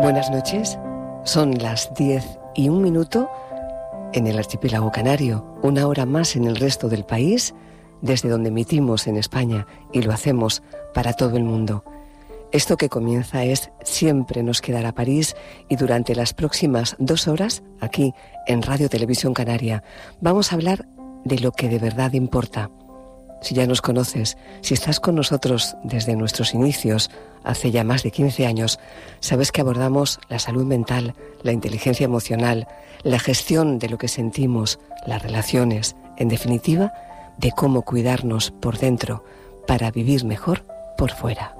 Buenas noches, son las 10:01 en el archipiélago canario, 1 hora más en el resto del país, desde donde emitimos en España y lo hacemos para todo el mundo. Esto que comienza es Siempre nos quedará París, y durante las próximas 2 horas, aquí en Radio Televisión Canaria, vamos a hablar de lo que de verdad importa. Si ya nos conoces, si estás con nosotros desde nuestros inicios, hace ya más de 15 años, sabes que abordamos la salud mental, la inteligencia emocional, la gestión de lo que sentimos, las relaciones, en definitiva, de cómo cuidarnos por dentro para vivir mejor por fuera.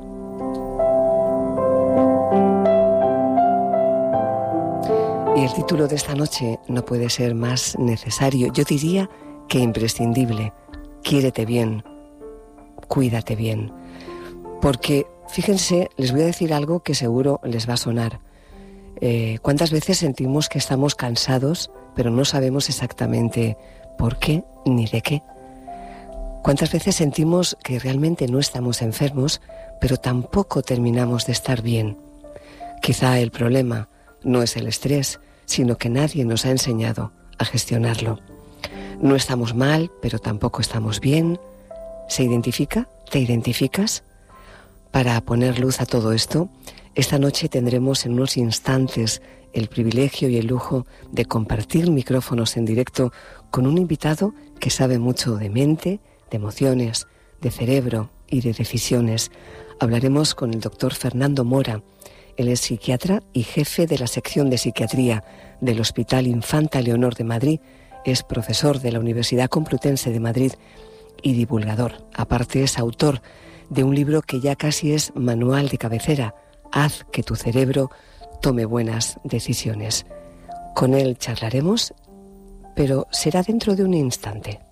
Y el título de esta noche no puede ser más necesario, yo diría que imprescindible. Quiérete bien, cuídate bien. Porque, fíjense, les voy a decir algo que seguro les va a sonar. ¿Cuántas veces sentimos que estamos cansados, pero no sabemos exactamente por qué ni de qué? ¿Cuántas veces sentimos que realmente no estamos enfermos, pero tampoco terminamos de estar bien? Quizá el problema no es el estrés, sino que nadie nos ha enseñado a gestionarlo. No estamos mal, pero tampoco estamos bien. ¿Se identifica? ¿Te identificas? Para poner luz a todo esto, esta noche tendremos en unos instantes el privilegio y el lujo de compartir micrófonos en directo con un invitado que sabe mucho de mente, de emociones, de cerebro y de decisiones. Hablaremos con el doctor Fernando Mora. Él es psiquiatra y jefe de la sección de psiquiatría del Hospital Infanta Leonor de Madrid. Es profesor de la Universidad Complutense de Madrid y divulgador. Aparte es autor de un libro que ya casi es manual de cabecera, Haz que tu cerebro tome buenas decisiones. Con él charlaremos, pero será dentro de un instante.